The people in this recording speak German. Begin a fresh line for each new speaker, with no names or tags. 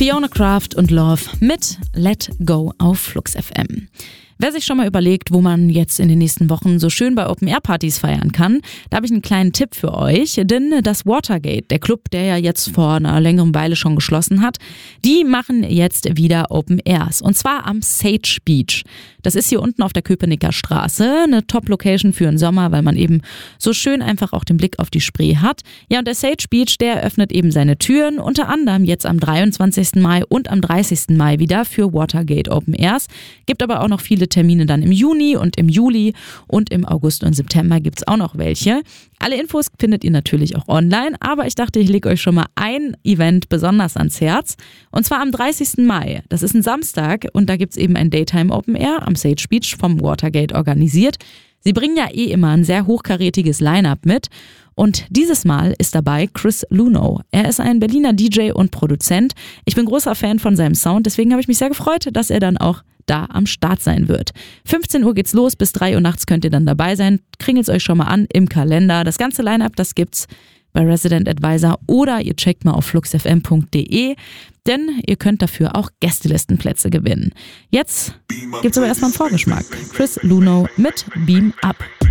Fiona Kraft und Love mit Let Go auf Flux FM. Wer sich schon mal überlegt, wo man jetzt in den nächsten Wochen so schön bei Open-Air-Partys feiern kann, da habe ich einen kleinen Tipp für euch, denn das Watergate, der Club, der ja jetzt vor einer längeren Weile schon geschlossen hat, die machen jetzt wieder Open-Airs und zwar am Sage Beach. Das ist hier unten auf der Köpenicker Straße, eine Top-Location für den Sommer, weil man eben so schön einfach auch den Blick auf die Spree hat. Ja, und der Sage Beach, der öffnet eben seine Türen, unter anderem jetzt am 23. Mai und am 30. Mai wieder für Watergate Open Airs. Gibt aber auch noch viele Termine dann im Juni und im Juli und im August und September gibt's auch noch welche. Alle Infos findet ihr natürlich auch online, aber ich dachte, ich lege euch schon mal ein Event besonders ans Herz und zwar am 30. Mai. Das ist ein Samstag und da gibt's eben ein Daytime Open Air am Sage Beach vom Watergate organisiert. Sie bringen ja immer ein sehr hochkarätiges Line-Up mit und dieses Mal ist dabei Chris Luno. Er ist ein Berliner DJ und Produzent. Ich bin großer Fan von seinem Sound, deswegen habe ich mich sehr gefreut, dass er dann auch da am Start sein wird. 15 Uhr geht's los, bis 3 Uhr nachts könnt ihr dann dabei sein. Kringelt's euch schon mal an im Kalender. Das ganze Line-Up, das gibt's bei Resident Advisor oder ihr checkt mal auf fluxfm.de, denn ihr könnt dafür auch Gästelistenplätze gewinnen. Jetzt gibt's aber erstmal einen Vorgeschmack. Chris Luno mit Beam Up.